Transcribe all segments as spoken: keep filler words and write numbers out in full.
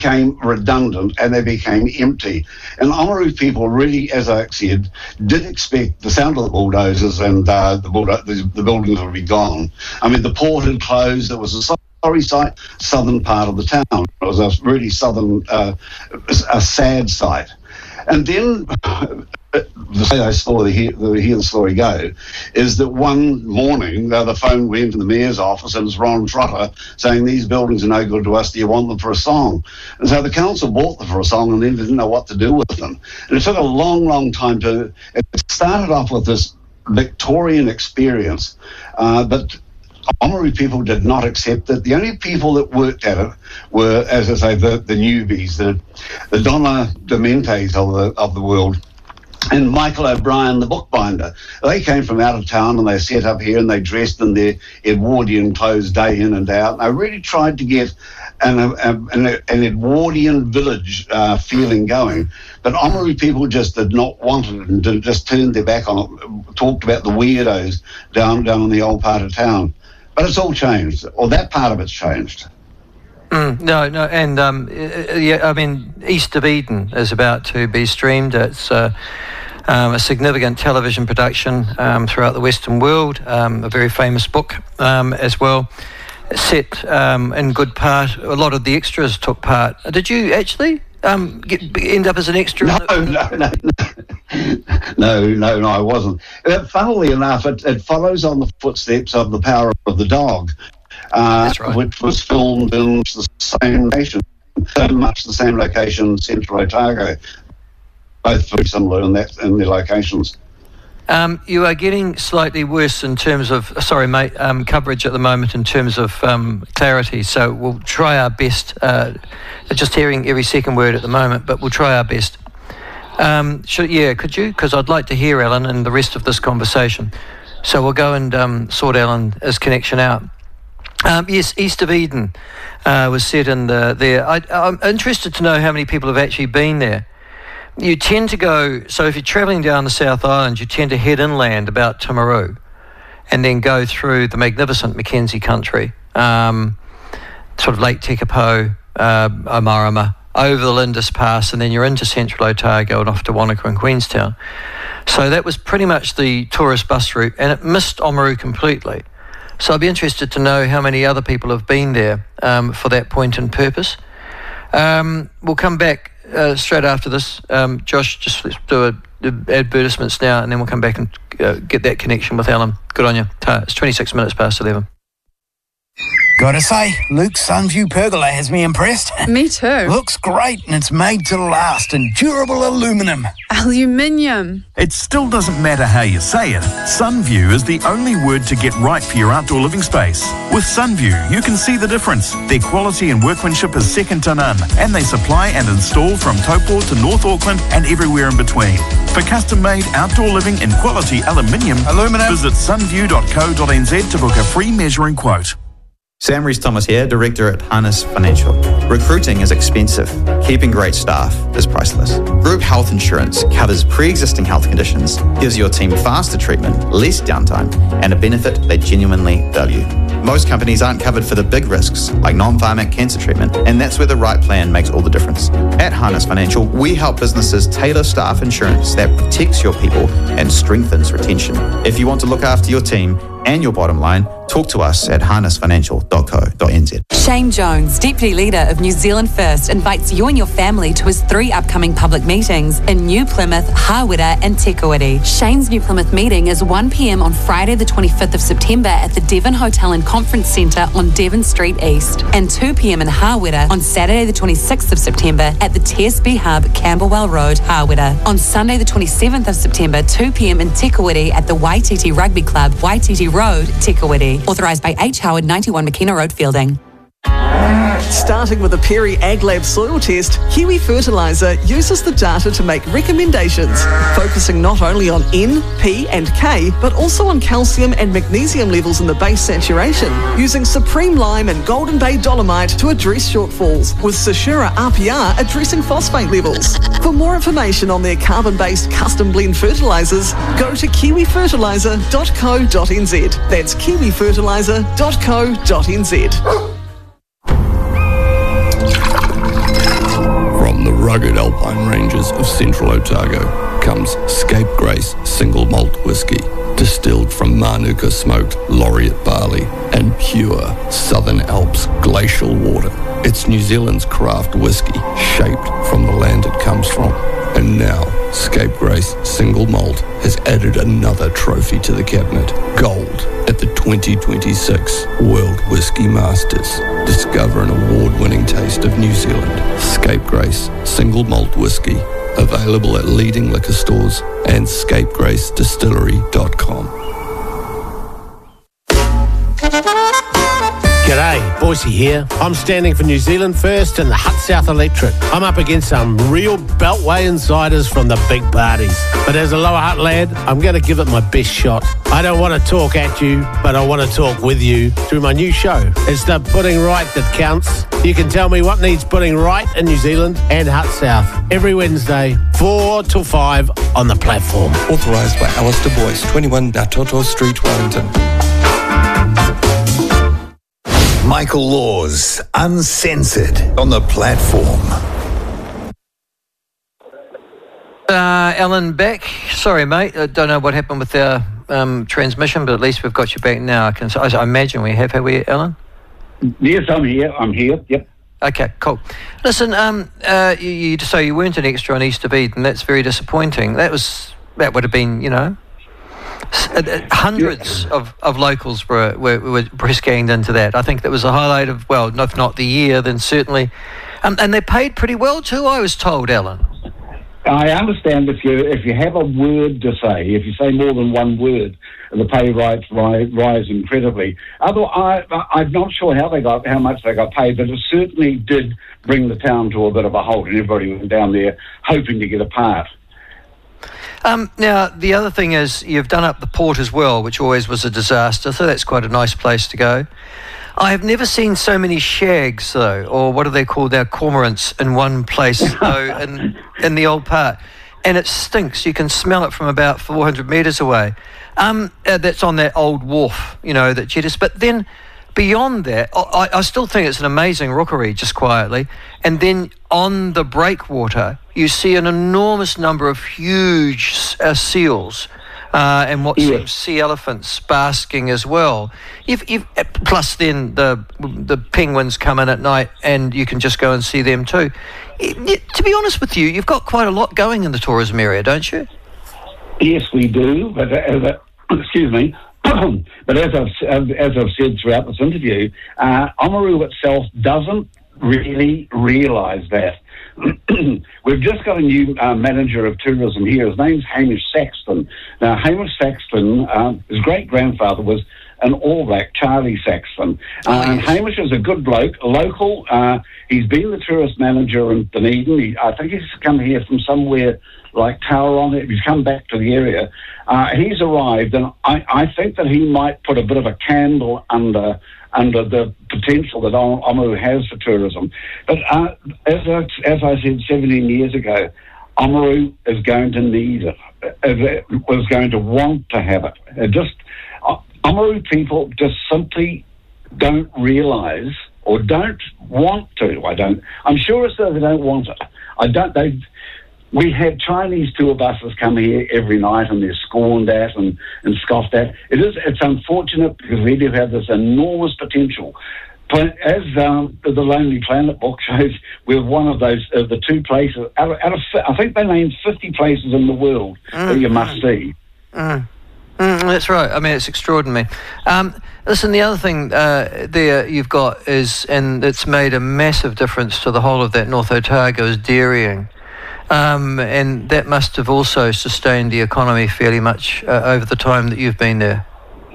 became redundant and they became empty. And Oamaru people really, as I said, did expect the sound of the bulldozers and uh, the, bulldo- the, the buildings would be gone. I mean, the port had closed. It was a sorry sight, southern part of the town. It was a really southern, uh, a sad sight. And then the way I saw the hear, the hear the story go is that one morning uh, the phone went to the mayor's office and it was Ron Trotter saying these buildings are no good to us, do you want them for a song? And so the council bought them for a song and then didn't know what to do with them. And it took a long, long time to, it started off with this Victorian experience, uh, but Oamaru people did not accept it. The only people that worked at it were, as I say, the, the newbies, the, the Donna Dementes of the, of the world, and Michael O'Brien, the bookbinder. They came from out of town and they set up here and they dressed in their Edwardian clothes day in and out. And I really tried to get an, an, an Edwardian village uh, feeling going. But Oamaru people just did not want it and just turned their back on it, talked about the weirdos down, down in the old part of town. But it's all changed, or that part of it's changed. Mm, no, no, and um, yeah, I mean, East of Eden is about to be streamed. It's uh, um, a significant television production um, throughout the Western world, um, a very famous book um, as well. Set um, in good part, a lot of the extras took part. Did you actually um, get, end up as an extra? No, no, no, no, no, no, no, I wasn't. Uh, funnily enough, it, it follows on the footsteps of The Power of the Dog. Uh, That's right. Which was filmed in the same location, so much the same location, Central Otago. Both very similar in that in their locations. Um, you are getting slightly worse in terms of, sorry mate, um, coverage at the moment in terms of um, clarity, so we'll try our best. Uh, just hearing every second word at the moment, but we'll try our best. Um, should, yeah, could you? Because I'd like to hear Alan and the rest of this conversation. So we'll go and um, sort Alan's connection out. Um, yes, East of Eden uh, was set in the, there. I, I'm interested to know how many people have actually been there. You tend to go, so if you're travelling down the South Island, you tend to head inland about Timaru and then go through the magnificent Mackenzie country, um, sort of Lake Tekapo, uh, Omarama, over the Lindis Pass, and then you're into Central Otago and off to Wanaka and Queenstown. So that was pretty much the tourist bus route, and it missed Oamaru completely. So I'd be interested to know how many other people have been there um, for that point and purpose. Um, we'll come back uh, straight after this. Um, Josh, just let's do a, a advertisements now, and then we'll come back and uh, get that connection with Alan. Good on you. It's twenty-six minutes past eleven. Gotta say, Luke's Sunview pergola has me impressed. Me too. Looks great and it's made to last in durable aluminum. Aluminium. It still doesn't matter how you say it. Sunview is the only word to get right for your outdoor living space. With Sunview, you can see the difference. Their quality and workmanship is second to none, and they supply and install from Taupo to North Auckland and everywhere in between. For custom-made outdoor living in quality aluminium, Aluminum. visit sunview dot co dot n z to book a free measuring quote. Sam Rees-Thomas here, Director at Harness Financial. Recruiting is expensive. Keeping great staff is priceless. Group health insurance covers pre-existing health conditions, gives your team faster treatment, less downtime, and a benefit they genuinely value. Most companies aren't covered for the big risks, like non-pharmac cancer treatment, and that's where the right plan makes all the difference. At Harness Financial, we help businesses tailor staff insurance that protects your people and strengthens retention. If you want to look after your team and your bottom line, talk to us at harness financial dot co dot n z. Shane Jones, Deputy Leader of New Zealand First, invites you and your family to his three upcoming public meetings in New Plymouth, Hawera and Te Kuiti. Shane's New Plymouth meeting is one p m on Friday the twenty-fifth of September at the Devon Hotel and Conference Centre on Devon Street East, and two p m in Hawera on Saturday the twenty-sixth of September at the T S B Hub, Camberwell Road, Hawera. On Sunday the twenty-seventh of September, two p m in Te Kuiti at the Waititi Rugby Club, Waititi Road, Te Kuiti. Authorised by H. Howard, ninety-one Makina Road, Fielding. Starting with a Perry AgLab soil test, Kiwi Fertiliser uses the data to make recommendations, focusing not only on N, P and K, but also on calcium and magnesium levels in the base saturation, using Supreme Lime and Golden Bay Dolomite to address shortfalls, with Sashura R P R addressing phosphate levels. For more information on their carbon-based custom blend fertilisers, go to kiwi fertiliser dot co dot n z. That's kiwi fertiliser dot co dot n z. rugged alpine ranges of central Otago comes Scapegrace Single Malt Whisky, distilled from Manuka smoked laureate barley and pure Southern Alps glacial water. It's New Zealand's craft whisky, shaped from the land it comes from. And now, Scapegrace Single Malt has added another trophy to the cabinet, gold, at the twenty twenty-six World Whisky Masters. Discover an award-winning taste of New Zealand. Scapegrace Single Malt Whisky, available at leading liquor stores and scapegrace distillery dot com. G'day, Boise here. I'm standing for New Zealand First and the Hut South Electorate. I'm up against some real Beltway insiders from the big parties. But as a Lower Hutt lad, I'm going to give it my best shot. I don't want to talk at you, but I want to talk with you through my new show. It's the Putting Right that counts. You can tell me what needs putting right in New Zealand and Hut South every Wednesday, four till five on the platform. Authorised by Alistair Boyce, twenty-one Natoto Street, Wellington. Michael Laws, Uncensored, on the platform. Uh, Alan back. Sorry, mate. I don't know what happened with our um, transmission, but at least we've got you back now. I can. I, I imagine we have. Have we, Alan? Yes, I'm here. I'm here. Yep. Okay, cool. Listen, um, uh, you, you so you weren't an extra on Easter Beat, and that's very disappointing. That was that would have been, you know. Hundreds of, of locals were, were, were press ganged into that. I think that was a highlight of, well, if not the year, then certainly. Um, and they paid pretty well too, I was told, Alan. I understand if you if you have a word to say, if you say more than one word, the pay rates rise, rise incredibly. Although I, I'm not sure how they got how much they got paid, but it certainly did bring the town to a bit of a halt, and everybody went down there hoping to get a part. Um, now, the other thing is you've done up the port as well, which always was a disaster, so that's quite a nice place to go. I have never seen so many shags, though, or what are they called now, cormorants, in one place, though, in, in the old part. And it stinks. You can smell it from about four hundred metres away. Um, uh, that's on that old wharf, you know, that jetties. But then beyond that, I, I still think it's an amazing rookery, just quietly. And then on the breakwater, you see an enormous number of huge uh, seals uh, and what yeah. seems sea elephants basking as well. If, if, plus then the the penguins come in at night and you can just go and see them too. It, it, to be honest with you, you've got quite a lot going in the tourism area, don't you? Yes, we do. But as a, excuse me. But as I've as I've said throughout this interview, uh, Oamaru itself doesn't really realise that. We've just got a new uh, manager of tourism here. His name's Hamish Saxton. Now, Hamish Saxton, uh, his great-grandfather was an All Black, Charlie Saxton. Uh, oh, yes. And Hamish is a good bloke, a local. Uh, he's been the tourist manager in Dunedin. He, I think he's come here from somewhere like Tauranga. He's come back to the area. Uh, he's arrived, and I, I think that he might put a bit of a candle under under the potential that Oamaru has for tourism. But uh, as, I, as I said seventeen years ago, Oamaru is going to need it, it was going to want to have it. it just uh, Oamaru people just simply don't realise or don't want to. I don't. I'm sure it's that they don't want it. I don't. They. We have Chinese tour buses come here every night, and they're scorned at and, and scoffed at. It is. It's unfortunate because we do have this enormous potential. But as um, the Lonely Planet book shows, we're one of those uh, the two places out of, out of I think they named fifty places in the world mm. that you must see. Mm. Mm, that's right. I mean, it's extraordinary. Um, listen, the other thing uh, there you've got is, and it's made a massive difference to the whole of that North Otago, is dairying. Um, and that must have also sustained the economy fairly much uh, over the time that you've been there.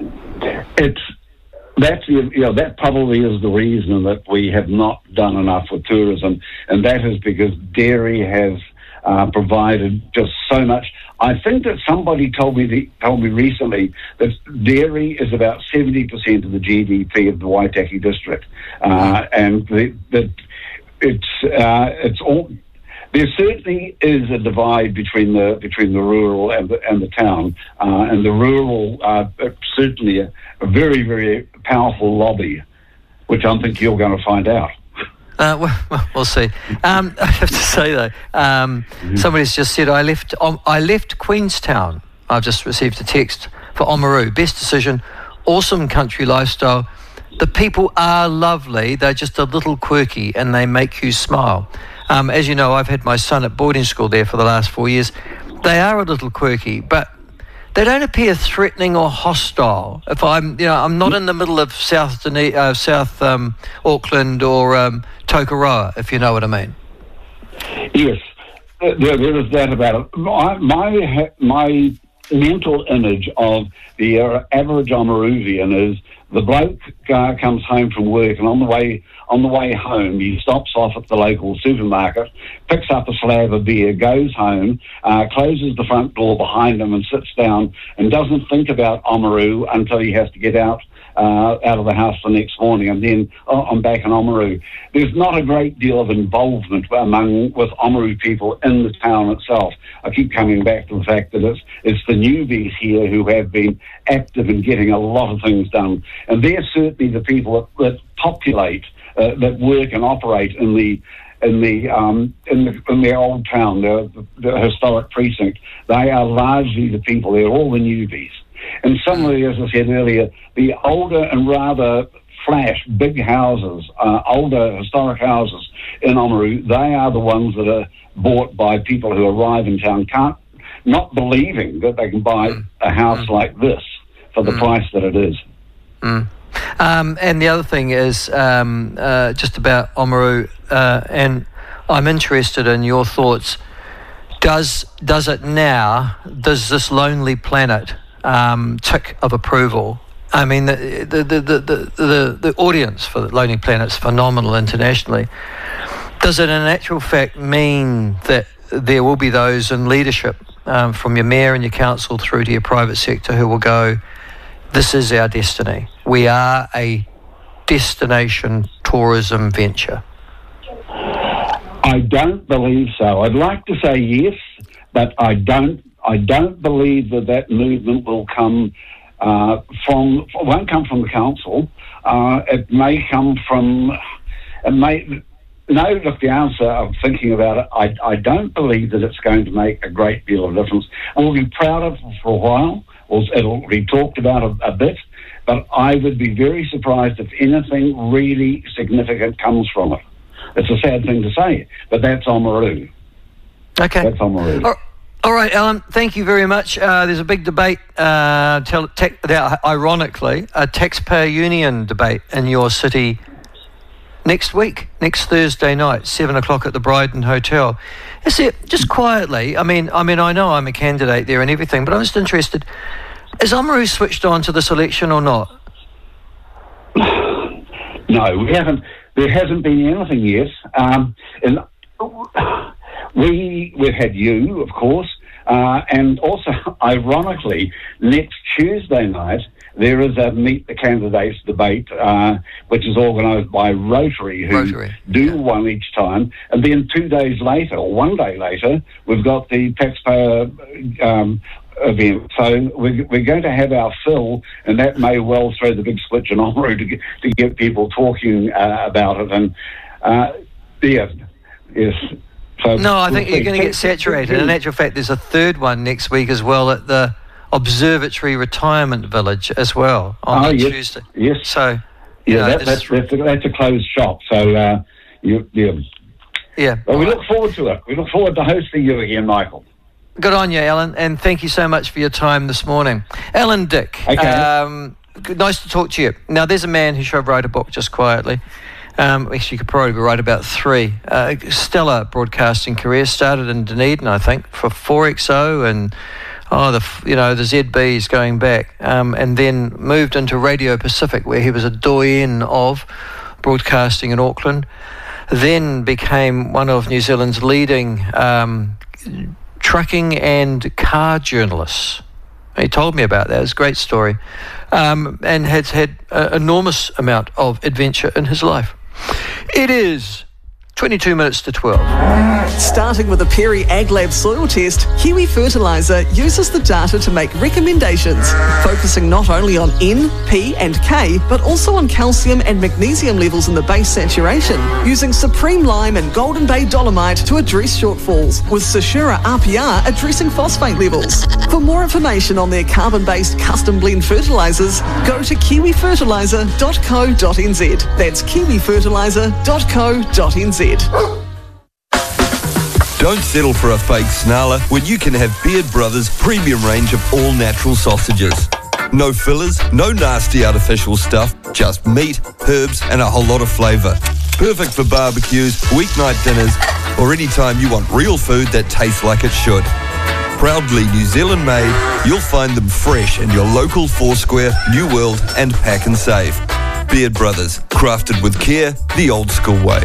It's that's you know that probably is the reason that we have not done enough with tourism, and that is because dairy has uh, provided just so much. I think that somebody told me the, told me recently that dairy is about seventy percent of the G D P of the Waitaki district, uh, and the, the it's uh, it's all. There certainly is a divide between the between the rural and the, and the town, uh, and the rural uh, certainly a, a very very powerful lobby, which I think you're going to find out. Uh, well, we'll see. Um, I have to say though, um, mm-hmm. somebody's just said I left. Um, I left Queenstown. I've just received a text for Oamaru. Best decision. Awesome country lifestyle. The people are lovely. They're just a little quirky, and they make you smile. Um, as you know, I've had my son at boarding school there for the last four years. They are a little quirky, but they don't appear threatening or hostile. If I'm, you know, I'm not in the middle of South Dune- uh, South um, Auckland or um, Tokoroa, if you know what I mean. Yes, there, there is that about it. My my, my mental image of the uh, average Oamaruvian is the bloke uh, comes home from work, and on the way on the way home he stops off at the local supermarket, picks up a slab of beer, goes home, uh, closes the front door behind him and sits down and doesn't think about Oamaru until he has to get out uh, out of the house the next morning, and then oh, I'm back in Oamaru. There's not a great deal of involvement among with Oamaru people in the town itself. I keep coming back to the fact that it's it's the newbies here who have been active in getting a lot of things done, and they're certainly the people that, that populate, uh, that work and operate in the in the um, in the in the old town, the, the historic precinct. They are largely the people. They're all the newbies. And some of the, as I said earlier, the older and rather flash, big houses, uh, older historic houses in Oamaru, they are the ones that are bought by people who arrive in town, can't, not believing that they can buy mm. a house mm. like this for the mm. price that it is. Mm. Um, and the other thing is um, uh, just about Oamaru, uh, and I'm interested in your thoughts. Does does it now, does this lonely planet um, tick of approval? I mean, the the, the, the, the, the audience for the Lonely Planet is phenomenal internationally. Does it in actual fact mean that there will be those in leadership, um, from your mayor and your council through to your private sector, who will go, this is our destiny. We are a destination tourism venture? I don't believe so. I'd like to say yes, but I don't. I don't believe that that movement will come uh, from. Won't come from the council. Uh, it may come from. It may. No, look, the answer of thinking about it, I, I don't believe that it's going to make a great deal of difference. We'll be proud of it for a while. It'll be talked about a, a bit, but I would be very surprised if anything really significant comes from it. It's a sad thing to say, but that's Oamaru. Okay. That's Oamaru. All, all right, Alan, thank you very much. Uh, there's a big debate, uh, tell, te- ironically, a taxpayer union debate in your city next week, next Thursday night, seven o'clock at the Bryden Hotel. Is it, just quietly, I mean, I mean, I know I'm a candidate there and everything, but I'm just interested, is Oamaru switched on to this election or not? No, we haven't. There hasn't been anything yet. Um, and we, we've had you, of course, uh, and also, ironically, next Tuesday night, there is a Meet the Candidates debate, uh, which is organised by Rotary, who Rotary, do yeah. one each time. And then two days later, or one day later, we've got the taxpayer um, event. So we're, we're going to have our fill, and that may well throw the big switch in Oamaru to get, to get people talking uh, about it. And, uh, yeah, yes. So no, I we'll think see. you're going to get saturated. In actual fact, there's a third one next week as well at the Observatory Retirement Village as well on oh, yes, Tuesday. Yes. So, yeah, know, that, that's, that's, a, that's a closed shop. So, uh, you, yeah. Yeah. Well, we look forward to it. We look forward to hosting you again, Michael. Good on you, Alan, and thank you so much for your time this morning. Alan Dick, okay. um, nice to talk to you. Now, there's a man who should write a book just quietly. Um, actually, you could probably write about three. Uh, stellar broadcasting career, started in Dunedin, I think, for four X O and oh, the you know the Z Bs going back, um, and then moved into Radio Pacific, where he was a doyen of broadcasting in Auckland. Then became one of New Zealand's leading um, trucking and car journalists. He told me about that. It's a great story, um, and has had an enormous amount of adventure in his life. It is twenty-two minutes to twelve. Starting with a Perry AgLab soil test, Kiwi Fertiliser uses the data to make recommendations, focusing not only on N, P and K, but also on calcium and magnesium levels in the base saturation, using Supreme Lime and Golden Bay Dolomite to address shortfalls, with Sashura R P R addressing phosphate levels. For more information on their carbon-based custom blend fertilisers, go to kiwi fertiliser dot co dot n z. That's kiwi fertiliser dot co dot n z. Don't settle for a fake snarler when you can have Beard Brothers' premium range of all-natural sausages. No fillers, no nasty artificial stuff, just meat, herbs and a whole lot of flavour. Perfect for barbecues, weeknight dinners or any time you want real food that tastes like it should. Proudly New Zealand made, you'll find them fresh in your local Foursquare, New World and Pack and Save. Beard Brothers, crafted with care, the old school way.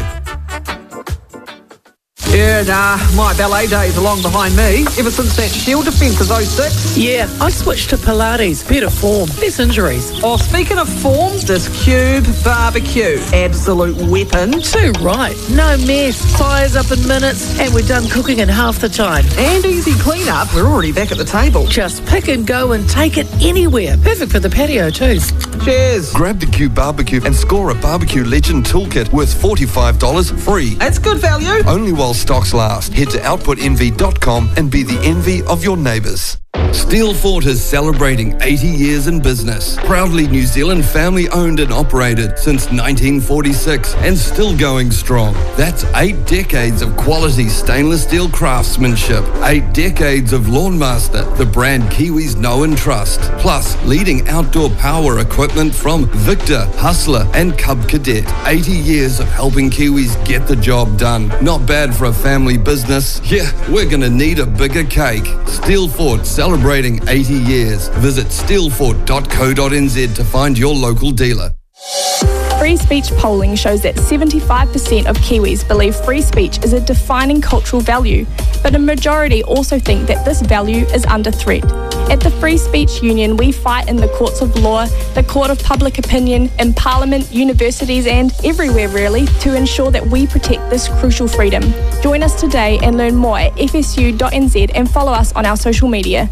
Yeah, nah, my ballet days are long behind me. Ever since that Shield defence of oh six. Yeah, I switched to Pilates. Better form, less injuries. Oh, speaking of form, this Cube barbecue. Absolute weapon. Too right. No mess. Fires up in minutes. And we're done cooking in half the time. And easy clean-up. We're already back at the table. Just pick and go and take it anywhere. Perfect for the patio too. Cheers. Grab the Cube barbecue and score a Barbecue Legend toolkit worth forty-five dollars free. That's good value. Only while stocks last. Head to output envy dot com and be the envy of your neighbours. Steelfort is celebrating eighty years in business. Proudly New Zealand family owned and operated since nineteen forty-six and still going strong. That's eight decades of quality stainless steel craftsmanship. Eight decades of Lawnmaster, the brand Kiwis know and trust. Plus, leading outdoor power equipment from Victor, Hustler and Cub Cadet. eighty years of helping Kiwis get the job done. Not bad for a family business. Yeah, we're gonna need a bigger cake. Steelfort celebrating eighty years. Visit steelfort dot co dot n z to find your local dealer. Free speech polling shows that seventy-five percent of Kiwis believe free speech is a defining cultural value, but a majority also think that this value is under threat. At the Free Speech Union, we fight in the courts of law, the court of public opinion, in Parliament, universities and everywhere really to ensure that we protect this crucial freedom. Join us today and learn more at f s u dot n z and follow us on our social media.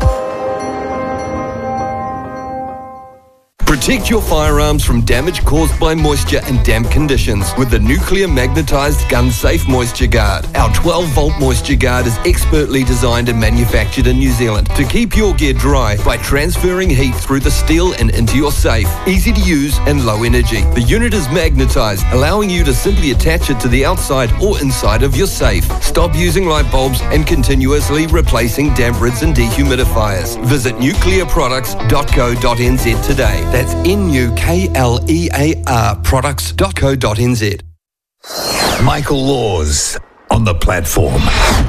Protect your firearms from damage caused by moisture and damp conditions with the Nuclear Magnetised Gun Safe Moisture Guard. Our twelve volt Moisture Guard is expertly designed and manufactured in New Zealand to keep your gear dry by transferring heat through the steel and into your safe. Easy to use and low energy. The unit is magnetised, allowing you to simply attach it to the outside or inside of your safe. Stop using light bulbs and continuously replacing damp rids and dehumidifiers. Visit nuclear products dot co dot n z today. That's N U K L E A R products dot co dot n z. Michael Laws on the platform.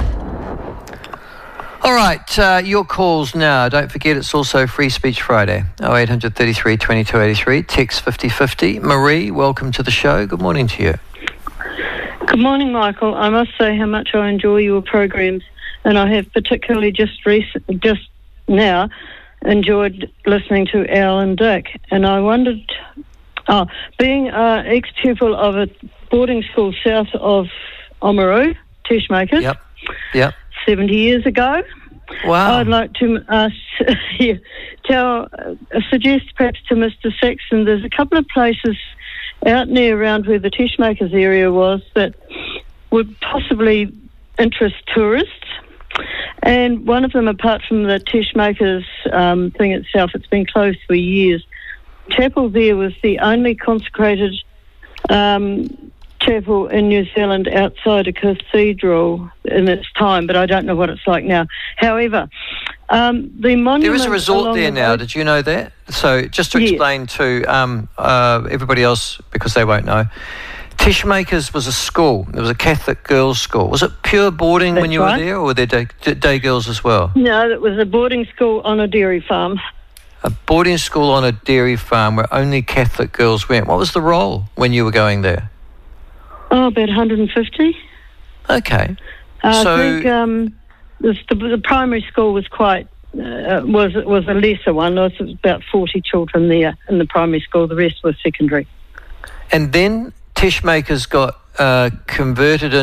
All right, uh, your calls now. Don't forget it's also Free Speech Friday. oh eight hundred thirty-three twenty-two eighty-three, text fifty fifty. Marie, welcome to the show. Good morning to you. Good morning, Michael. I must say how much I enjoy your programs, and I have particularly just recent, just now enjoyed listening to Al and Dick. And I wondered, oh, being an ex-pupil of a boarding school south of Oamaru, Teshmakers, yep. Yep. seventy years ago, wow. I'd like to uh, yeah, tell, uh, suggest perhaps to Mister Saxon, there's a couple of places out near around where the Teshmakers area was that would possibly interest tourists. And one of them, apart from the Teshmakers um, thing itself, it's been closed for years. Chapel there was the only consecrated um, chapel in New Zealand outside a cathedral in its time, but I don't know what it's like now. However, um, the monument... There is a resort there the now, road, did you know that? So just to yes. explain to um, uh, everybody else, because they won't know, Teshmakers was a school. It was a Catholic girls' school. Was it pure boarding That's when you right. were there, or were there day, day girls as well? No, it was a boarding school on a dairy farm. A boarding school on a dairy farm where only Catholic girls went. What was the roll when you were going there? Oh, about one hundred fifty. Okay. Uh, so, I think um, the, the primary school was quite uh, was was a lesser one. There was about forty children there in the primary school. The rest was secondary. And then Teshmakers got uh, converted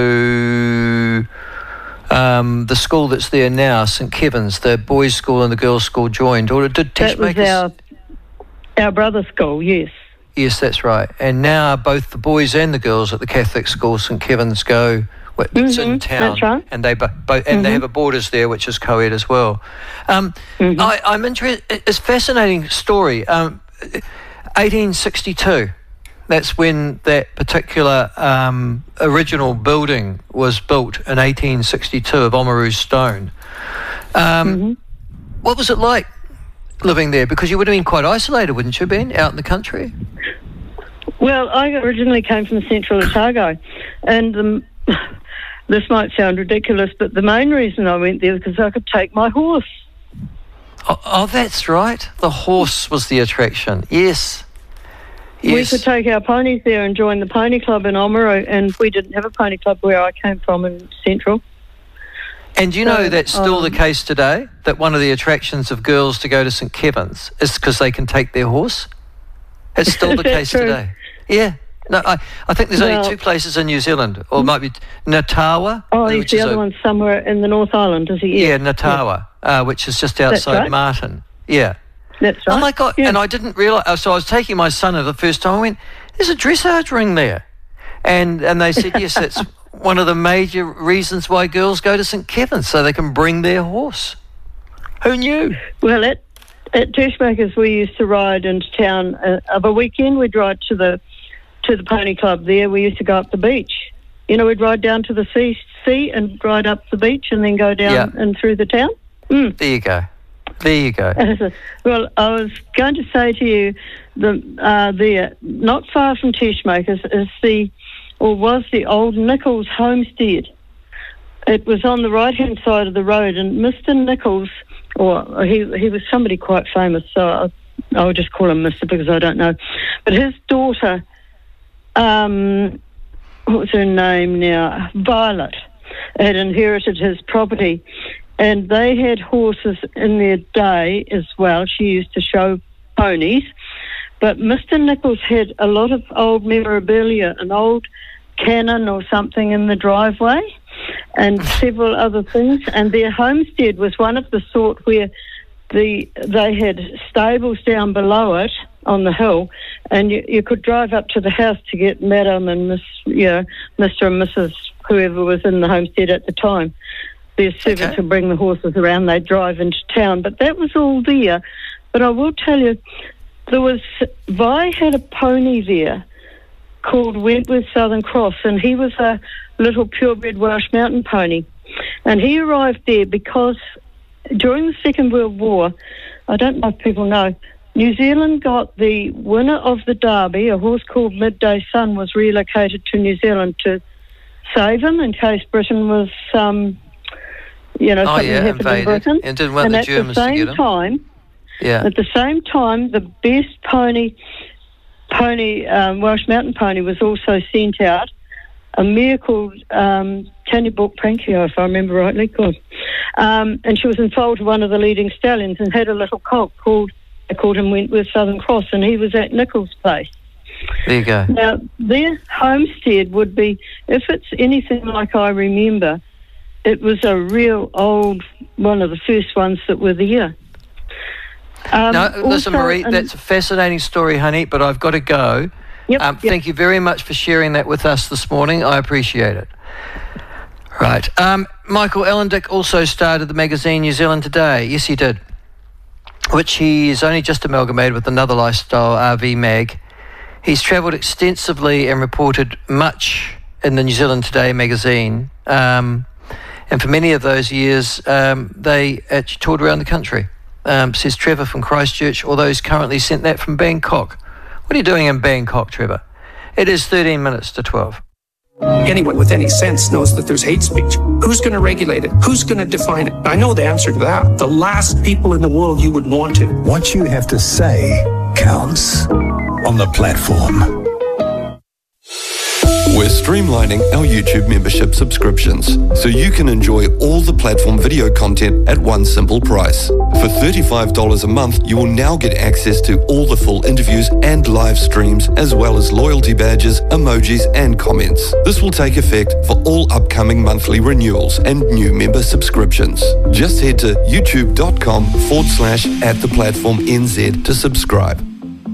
into um, the school that's there now, St Kevin's, the boys' school and the girls' school joined, or did That was Teachmakers? our, our brother's school, yes. Yes, that's right. And now both the boys and the girls at the Catholic school, St Kevin's, go. It's Mm-hmm, in town, that's right. and they bo- bo- and Mm-hmm. they have a Borders there, which is co-ed as well. Um, Mm-hmm. I, I'm interested. It's a fascinating story. Um, eighteen sixty-two. That's when that particular um, original building was built in eighteen sixty-two of Oamaru stone. Um, Mm-hmm. What was it like living there? Because you would have been quite isolated, wouldn't you, Ben, out in the country? Well, I originally came from Central Otago, and um, this might sound ridiculous, but the main reason I went there was because I could take my horse. Oh, oh, that's right. The horse was the attraction. Yes. Yes. We could take our ponies there and join the pony club in Oamaru, and we didn't have a pony club where I came from in Central. And do you know So, that's still um, the case today? That one of the attractions of girls to go to St Kevin's is because they can take their horse? It's still the Is that case true? today. Yeah. No, I, I think there's Well- only two places in New Zealand, or it might be Natawa. Oh, yes, which the is other a- one's somewhere in the North Island, is it? Yeah, Natawa, uh, which is just That's outside right. Martin. Yeah. That's right. Oh my God! And I didn't realise. So I was taking my son for the first time. I went, "There's a dressage ring there," and and they said, "Yes, that's one of the major reasons why girls go to St Kevin's, so they can bring their horse." Who knew? Well, at at Teachmakers, we used to ride into town uh, of a weekend. We'd ride to the to the pony club there. We used to go up the beach. You know, we'd ride down to the sea, sea and ride up the beach, and then go down Yeah. and through the town. Mm. There you go. There you go. Well, I was going to say to you, the uh, there, not far from Teachmakers, is the, or was the old Nichols homestead. It was on the right-hand side of the road, and Mister Nichols, or he he was somebody quite famous, so I, I'll just call him Mister because I don't know. But his daughter, um, what's her name now? Violet, had inherited his property. And they had horses in their day as well. She used to show ponies. But Mister Nichols had a lot of old memorabilia, an old cannon or something in the driveway, and several other things. And their homestead was one of the sort where the they had stables down below it on the hill, and you, you could drive up to the house to get Madam and Miss, you know, Mister and Missus whoever was in the homestead at the time. Their servants Okay. would bring the horses around, they'd drive into town. But that was all there. But I will tell you, there was, Vi had a pony there called Wentworth Southern Cross, and he was a little purebred Welsh mountain pony. And he arrived there because during the Second World War, I don't know if people know, New Zealand got the winner of the Derby, a horse called Midday Sun, was relocated to New Zealand to save him in case Britain was... Um, You know, Oh, something yeah, happened invaded. in Britain. And didn't want and the at Germans the to same get 'em. time, Yeah. at the same time, the best pony, pony um, Welsh mountain pony was also sent out. A mare called um, Tanya Book Prankio, if I remember rightly, called. Um, and she was in foal to one of the leading stallions and had a little colt called, they called him Wentworth Southern Cross, and he was at Nichols' place. There you go. Now, their homestead would be, if it's anything like I remember, it was a real old, one of the first ones that were there. Um, no, listen, also, Marie, um, that's a fascinating story, honey, but I've got to go. Yep, um, yep. Thank you very much for sharing that with us this morning. I appreciate it. Right. Um, Michael Ellendick also started the magazine New Zealand Today. Yes, he did. Which he's only just amalgamated with another lifestyle R V mag. He's travelled extensively and reported much in the New Zealand Today magazine. Um, and for many of those years, um, they actually toured around the country. Um, says Trevor from Christchurch, although he's currently sent that from Bangkok. What are you doing in Bangkok, Trevor? It is thirteen minutes to twelve. Anyone with any sense knows that there's hate speech. Who's going to regulate it? Who's going to define it? I know the answer to that. The last people in the world you would want to. What you have to say counts on the platform. We're streamlining our YouTube membership subscriptions so you can enjoy all the platform video content at one simple price. For thirty-five dollars a month, you will now get access to all the full interviews and live streams, as well as loyalty badges, emojis, and comments. This will take effect for all upcoming monthly renewals and new member subscriptions. Just head to youtube.com forward slash at the platform NZ to subscribe.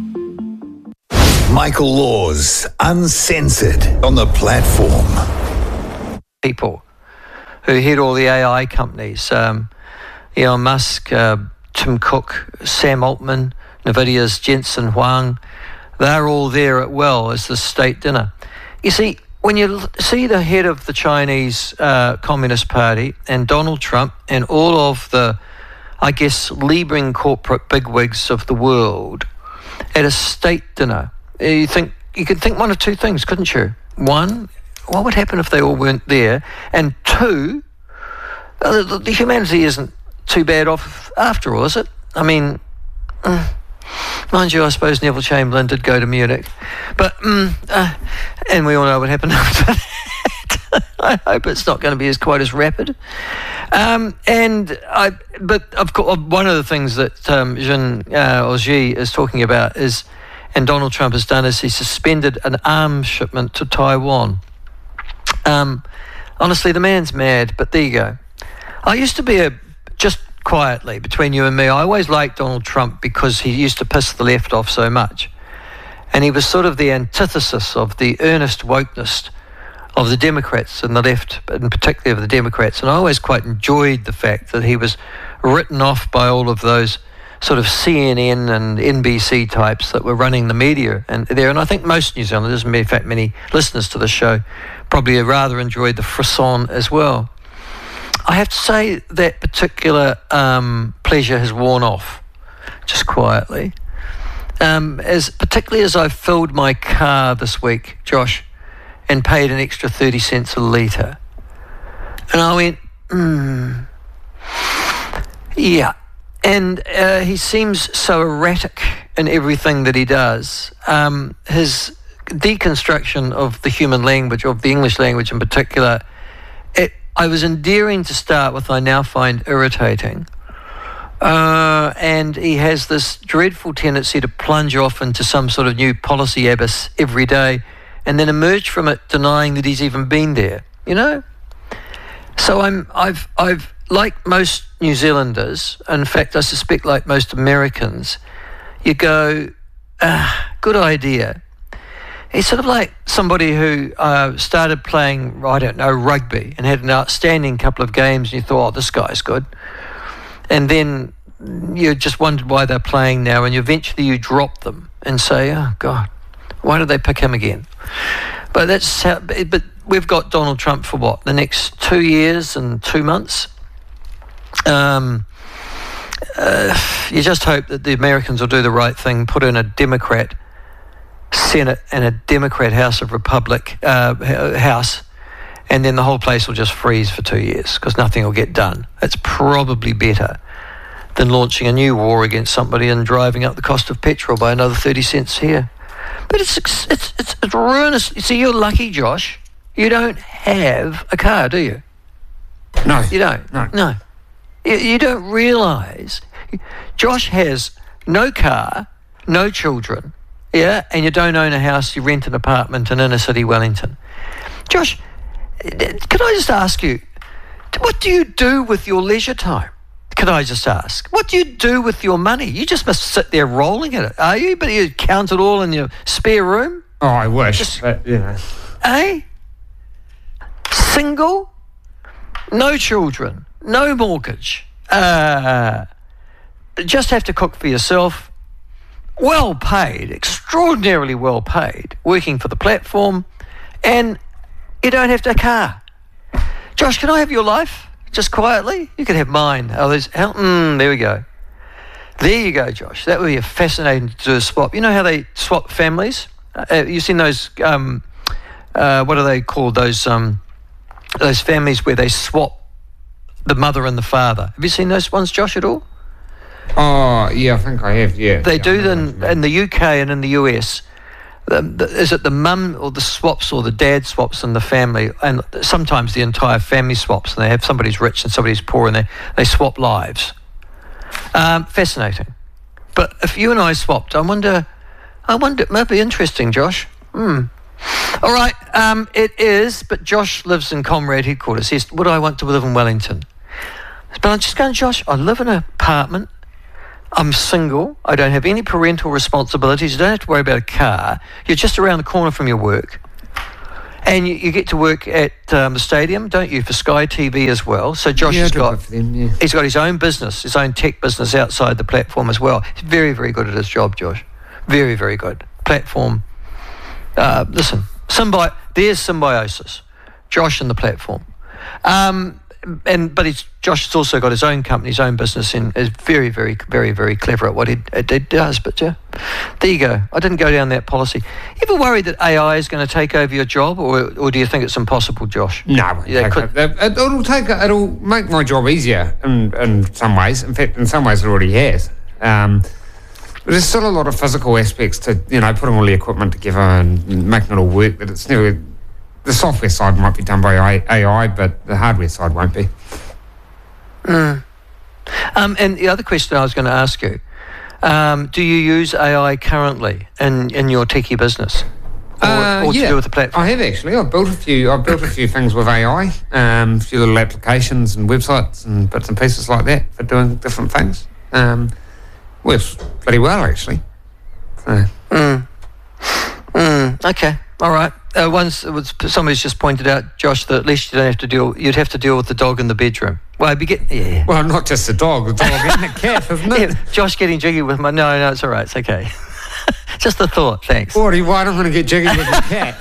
Michael Laws, Uncensored, on the platform. People who head all the A I companies, um, Elon Musk, uh, Tim Cook, Sam Altman, NVIDIA's Jensen Huang, they're all there at well as the state dinner. You see, when you see the head of the Chinese uh, Communist Party and Donald Trump and all of the, I guess, leading corporate bigwigs of the world at a state dinner, you think you could think one of two things, couldn't you? One, what would happen if they all weren't there? And two, the, the humanity isn't too bad off after all, is it? I mean, uh, mind you, I suppose Neville Chamberlain did go to Munich, but um, uh, and we all know what happened after that. I hope it's not going to be as quite as rapid. Um, and I, but of course, one of the things that um, Jean uh, or Xi is talking about is, and Donald Trump has done, is he suspended an arms shipment to Taiwan. Um, honestly, the man's mad, but there you go. I used to be a, just quietly between you and me, I always liked Donald Trump because he used to piss the left off so much. And he was sort of the antithesis of the earnest wokeness of the Democrats and the left, and particularly of the Democrats. And I always quite enjoyed the fact that he was written off by all of those sort of C N N and N B C types that were running the media and there. And I think most New Zealanders, in fact many listeners to the show, probably rather enjoyed the frisson as well. I have to say that particular um, pleasure has worn off, just quietly. Um, as particularly as I filled my car this week, Josh, and paid an extra thirty cents a litre. And I went, hmm, yeah. And uh, he seems so erratic in everything that he does. Um, his deconstruction of the human language, of the English language in particular, it, I was endearing to start with, I now find irritating. Uh, and he has this dreadful tendency to plunge off into some sort of new policy abyss every day and then emerge from it denying that he's even been there, you know? So I'm, I've, I've, like most New Zealanders, in fact, I suspect like most Americans, you go, ah, good idea. He's sort of like somebody who uh, started playing, I don't know, rugby and had an outstanding couple of games and you thought, oh, this guy's good. And then you just wondered why they're playing now, and eventually you drop them and say, oh, God, why did they pick him again? But that's how, but we've got Donald Trump for what, the next two years and two months? Um, uh, you just hope that the Americans will do the right thing, put in a Democrat Senate and a Democrat House of Republic uh, House, and then the whole place will just freeze for two years because nothing will get done. It's probably better than launching a new war against somebody and driving up the cost of petrol by another thirty cents here. But it's it's it's, it's ruinous. You see, you're lucky, Josh. You don't have a car, do you? No. You don't? No. No. You, you don't realise. Josh has no car, no children, yeah, and you don't own a house, you rent an apartment in inner city Wellington. Josh, could I just ask you, what do you do with your leisure time? Could I just ask? What do you do with your money? You just must sit there rolling in it, are you? But you count it all in your spare room? Oh, I wish, just, but, you know. Eh? Single? No children? No mortgage? Uh, just have to cook for yourself? Well paid, extraordinarily well paid, working for the platform, and you don't have to have a car. Josh, can I have your life? Just quietly? You can have mine. Oh, there's, mm, there we go. There you go, Josh. That would be a fascinating to do a swap. You know how they swap families? Uh, you've seen those, um, uh, what are they called? Those um, those families where they swap the mother and the father. Have you seen those ones, Josh, at all? Oh, yeah, I think I have, yeah. They yeah, do them in the U K and in the U S. the, the, is it the mum or the swaps or the dad swaps in the family, and sometimes the entire family swaps, and they have somebody's rich and somebody's poor, and they, they swap lives. Um, fascinating. But if you and I swapped, I wonder, I wonder, it might be interesting, Josh. Hmm. All right, um, it is, but Josh lives in Comrade headquarters. He says, would I want to live in Wellington? But I'm just going, Josh, I live in an apartment. I'm single. I don't have any parental responsibilities. You don't have to worry about a car. You're just around the corner from your work. And you, you get to work at um, the stadium, don't you, for Sky T V as well. So Josh yeah, has got, them, yeah. he's got his own business, his own tech business outside the platform as well. He's very, very good at his job, Josh. Very, very good. Platform. Uh, listen, symbi- there's symbiosis. Josh and the platform. Um, and but he's, Josh has also got his own company, his own business, and is very, very, very, very clever at what he, he does. But yeah, there you go. I didn't go down that policy. You ever worried that A I is going to take over your job, or or do you think it's impossible, Josh? No, Yeah, it, it, it'll take it'll make my job easier in in some ways. In fact, in some ways, it already has. Um, but there's still a lot of physical aspects to, you know, putting all the equipment together and making it all work. That it's never. The software side might be done by A I, but the hardware side won't be. Mm. Um, and the other question I was going to ask you, um, do you use A I currently in, in your techie business? Or, Uh, or to yeah, do with the platform? I have actually. I've built a few. I've built a few things with A I, um, a few little applications and websites and bits and pieces like that for doing different things. Um, works pretty well actually. So. Mm. Mm. Okay. All right. Uh, once it was, somebody's just pointed out, Josh, that at least you don't have to deal. You'd have to deal with the dog in the bedroom. Well, I'd be get, yeah. Well, not just the dog, the dog and the cat, isn't it? Yeah, Josh getting jiggy with my. No, no, it's all right. It's okay. Just a thought. Thanks. What? Why don't want to get jiggy with the cat?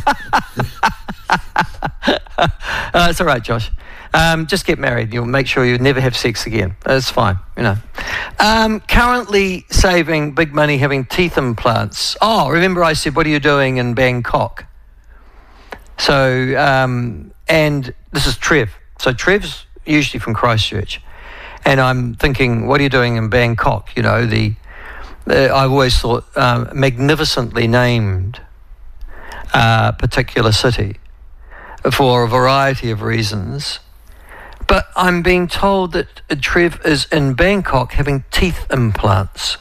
uh, it's all right, Josh. Um, just get married. You'll make sure you never have sex again. That's fine, you know. Um, currently saving big money having teeth implants. Oh, remember I said, what are you doing in Bangkok? So, um, and this is Trev. So Trev's usually from Christchurch. And I'm thinking, what are you doing in Bangkok? You know, the, the I've always thought um, magnificently named uh, particular city for a variety of reasons. But I'm being told that Trev is in Bangkok having teeth implants.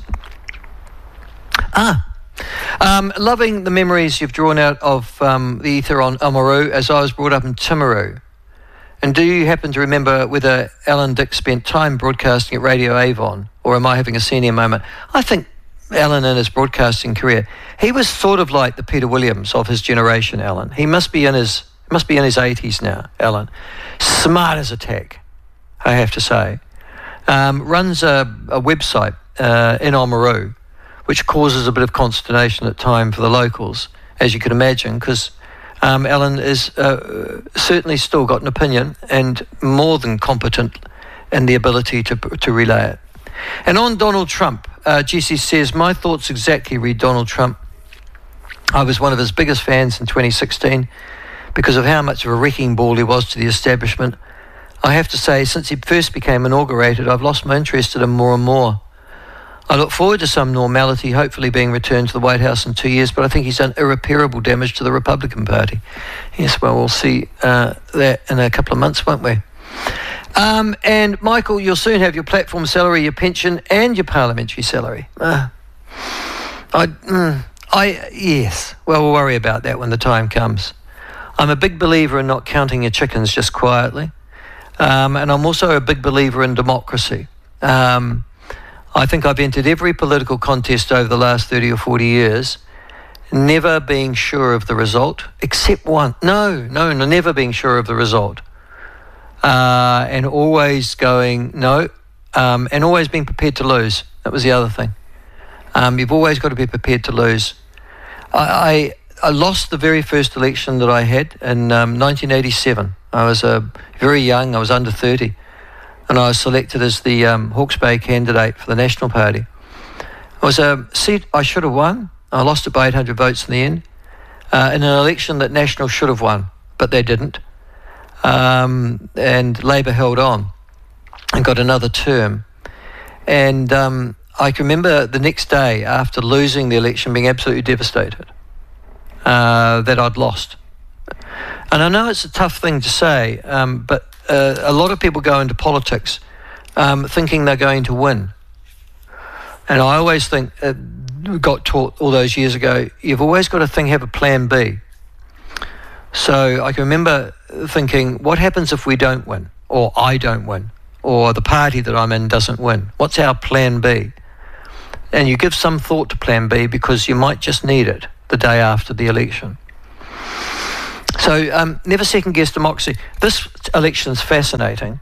Ah, um, loving the memories you've drawn out of um, the ether on Oamaru, as I was brought up in Timaru. And do you happen to remember whether Alan Dick spent time broadcasting at Radio Avon, or am I having a senior moment? I think Alan in his broadcasting career, he was sort of like the Peter Williams of his generation, Alan. He must be in his must be in his eighties now, Alan. Smart as a tack, I have to say. Um, runs a, a website uh, in Oamaru, which causes a bit of consternation at time for the locals, as you can imagine, because um, Alan is uh, certainly still got an opinion and more than competent in the ability to to relay it. And on Donald Trump, uh, G C says, my thoughts exactly read Donald Trump. I was one of his biggest fans in twenty sixteen because of how much of a wrecking ball he was to the establishment. I have to say, since he first became inaugurated, I've lost my interest in him more and more. I look forward to some normality, hopefully being returned to the White House in two years, but I think he's done irreparable damage to the Republican Party. Yes, well, we'll see uh, that in a couple of months, won't we? Um, and Michael, you'll soon have your platform salary, your pension, and your parliamentary salary. Uh, I, mm, I, yes. Well, we'll worry about that when the time comes. I'm a big believer in not counting your chickens just quietly, um, and I'm also a big believer in democracy. Um, I think I've entered every political contest over the last thirty or forty years, never being sure of the result, except one. No, no, no, never being sure of the result. Uh, and always going, no, um, and always being prepared to lose. That was the other thing. Um, you've always got to be prepared to lose. I, I, I lost the very first election that I had in um, nineteen eighty-seven. I was uh, very young, I was under thirty, and I was selected as the um, Hawke's Bay candidate for the National Party. It was a seat I should have won. I lost it by eight hundred votes in the end, uh, in an election that National should have won, but they didn't. Um, and Labour held on and got another term. And um, I can remember the next day after losing the election being absolutely devastated. uh, that I'd lost. And I know it's a tough thing to say, um, but uh, a lot of people go into politics um, thinking they're going to win. And I always think, uh, got taught all those years ago, you've always got to think, have a plan B. So I can remember thinking, what happens if we don't win, or I don't win, or the party that I'm in doesn't win? What's our plan B? And you give some thought to plan B because you might just need it the day after the election. So um, never second guess democracy. This election's fascinating.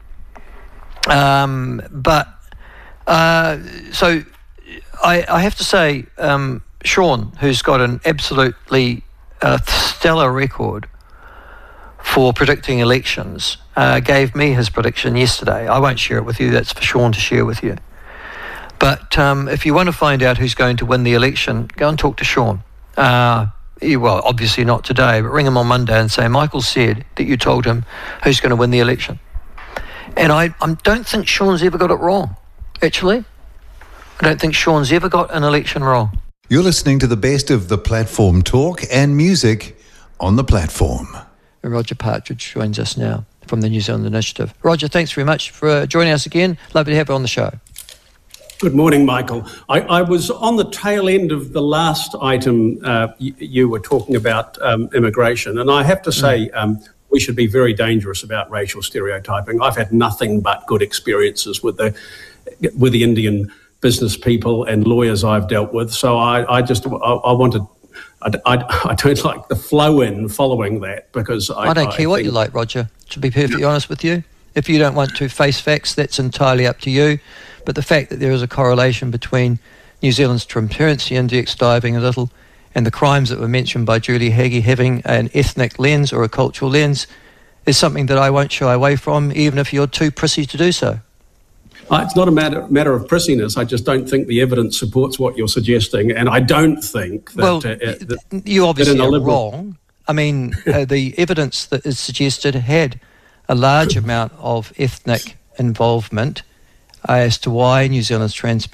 Um, but uh, so I, I have to say, um, Sean, who's got an absolutely uh, stellar record for predicting elections, uh, gave me his prediction yesterday. I won't share it with you, that's for Sean to share with you. But um, if you want to find out who's going to win the election, go and talk to Sean. Uh, you, well, obviously not today, but ring him on Monday and say, Michael said that you told him who's going to win the election. And I, I don't think Sean's ever got it wrong, actually. I don't think Sean's ever got an election wrong. You're listening to the best of the platform talk and music on the platform. Roger Partridge joins us now from the New Zealand Initiative. Roger, thanks very much for joining us again. Lovely to have you on the show. Good morning, Michael. I, I was on the tail end of the last item uh, y- you were talking about um, immigration, and I have to say mm. um, we should be very dangerous about racial stereotyping. I've had nothing but good experiences with the with the Indian business people and lawyers I've dealt with. So I, I just I, I wanted. I, I, I don't like the flow in following that because I, I don't care I what you like, Roger, to be perfectly honest with you. If you don't want to face facts, that's entirely up to you. But the fact that there is a correlation between New Zealand's transparency index diving a little and the crimes that were mentioned by Julie Haggie having an ethnic lens or a cultural lens is something that I won't shy away from, even if you're too prissy to do so. Uh, it's not a matter matter of prissiness. I just don't think the evidence supports what you're suggesting, and I don't think that... Well, uh, that, you obviously that are liberal... wrong. I mean, uh, the evidence that is suggested had a large amount of ethnic involvement uh, as to why New Zealand's transparency